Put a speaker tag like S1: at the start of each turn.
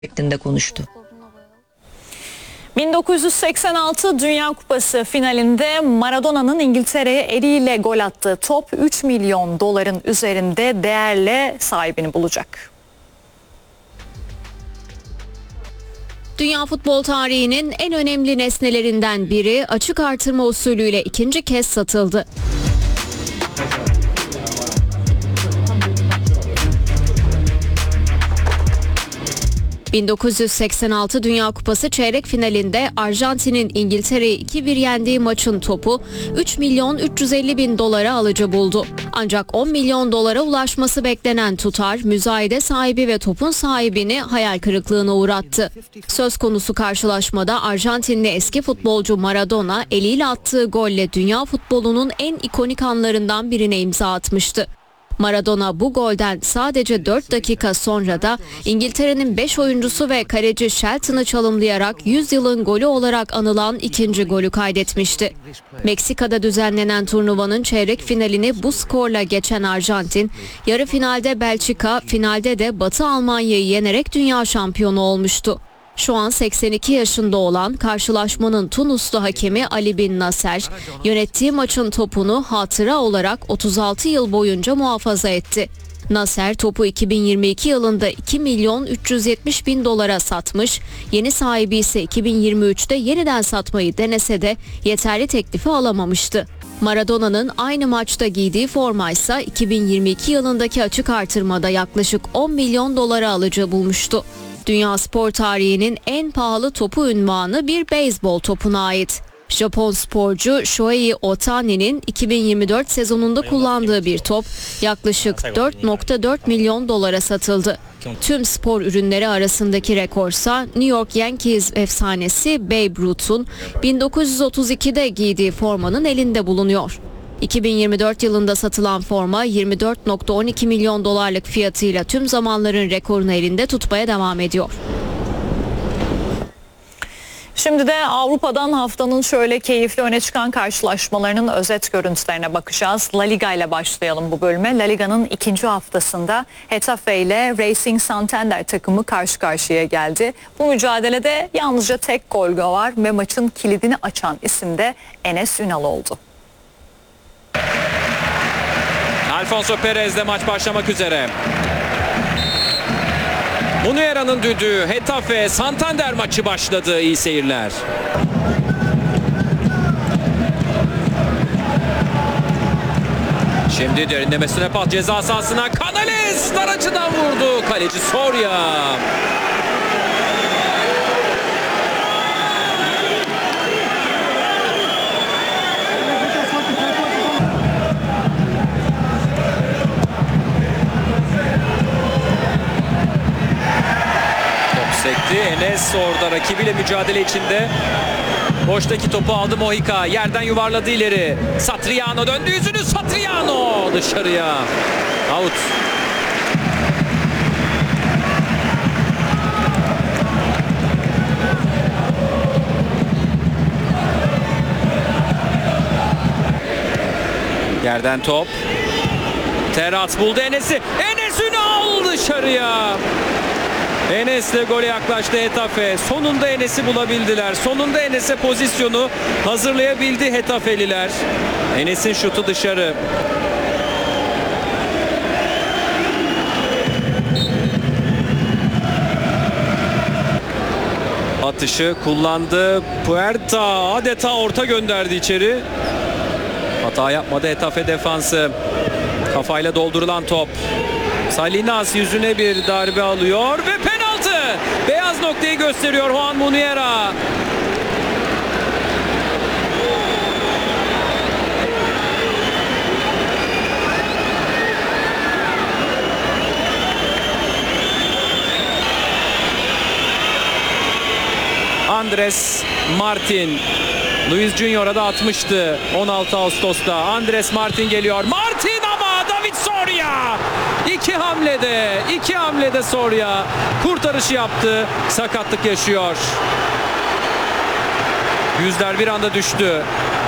S1: şeklinde konuştu.
S2: 1986 Dünya Kupası finalinde Maradona'nın İngiltere'ye eliyle gol attığı top 3 milyon doların üzerinde değerle sahibini bulacak.
S3: Dünya futbol tarihinin en önemli nesnelerinden biri açık artırma usulüyle ikinci kez satıldı. ...1986 Dünya Kupası çeyrek finalinde Arjantin'in İngiltere'yi 2-1 yendiği maçın topu 3 milyon 350 bin dolara alıcı buldu. Ancak 10 milyon dolara ulaşması beklenen tutar müzayede sahibi ve topun sahibini hayal kırıklığına uğrattı. Söz konusu karşılaşmada Arjantinli eski futbolcu Maradona eliyle attığı golle dünya futbolunun en ikonik anlarından birine imza atmıştı. Maradona bu golden sadece 4 dakika sonra da İngiltere'nin 5 oyuncusu ve kaleci Shelton'ı çalımlayarak 100 yılın golü olarak anılan ikinci golü kaydetmişti. Meksika'da düzenlenen turnuvanın çeyrek finalini bu skorla geçen Arjantin, yarı finalde Belçika, finalde de Batı Almanya'yı yenerek dünya şampiyonu olmuştu. Şu an 82 yaşında olan karşılaşmanın Tunuslu hakemi Ali Bin Nasser, yönettiği maçın topunu hatıra olarak 36 yıl boyunca muhafaza etti. Nasser topu 2022 yılında 2 milyon 370 bin dolara satmış, yeni sahibi ise 2023'te yeniden satmayı denese de yeterli teklifi alamamıştı. Maradona'nın aynı maçta giydiği forma ise 2022 yılındaki açık artırmada yaklaşık 10 milyon dolara alıcı bulmuştu. Dünya spor tarihinin en pahalı topu unvanı bir beyzbol topuna ait. Japon sporcu Shohei Ohtani'nin 2024 sezonunda kullandığı bir top yaklaşık 4,4 milyon dolara satıldı. Tüm spor ürünleri arasındaki rekorsa New York Yankees efsanesi Babe Ruth'un 1932'de giydiği formanın elinde bulunuyor. 2024 yılında satılan forma 24,12 milyon dolarlık fiyatıyla tüm zamanların rekorunu elinde tutmaya devam ediyor.
S2: Şimdi de Avrupa'dan haftanın şöyle keyifli öne çıkan karşılaşmalarının özet görüntülerine bakacağız. La Liga ile başlayalım bu bölüme. La Liga'nın ikinci haftasında Getafe ile Racing Santander takımı karşı karşıya geldi. Bu mücadelede yalnızca tek gol var ve maçın kilidini açan isim de Enes Ünal oldu.
S4: Alfonso Perez'de maç başlamak üzere. Muniera'nın düdüğü, Getafe Santander maçı başladı. İyi seyirler. Şimdi derinlemesine pas ceza sahasına. Canales dar açıdan vurdu. Kaleci Soria. Sekti. Enes orada rakibiyle mücadele içinde. Boştaki topu aldı Mojica. Yerden yuvarladı ileri. Satriano döndü yüzünü. Satriano dışarıya. Out. Yerden top. Terats buldu Enes'i. Enes Ünal dışarıya. Enes'le gole yaklaştı Getafe. Sonunda Enes'i bulabildiler. Sonunda Enes'e pozisyonu hazırlayabildi Getafeliler. Enes'in şutu dışarı. Atışı kullandı. Puerta adeta orta gönderdi içeri. Hata yapmadı Getafe defansı. Kafayla doldurulan top. Salinas yüzüne bir darbe alıyor ve penaltı. Beyaz noktayı gösteriyor Juan Muniera. Andres Martin. Luis Junior'a da atmıştı 16 Ağustos'ta. Andres Martin geliyor. Martin ama David Soria. İki hamlede Soria kurtarışı yaptı. Sakatlık yaşıyor. Yüzler bir anda düştü.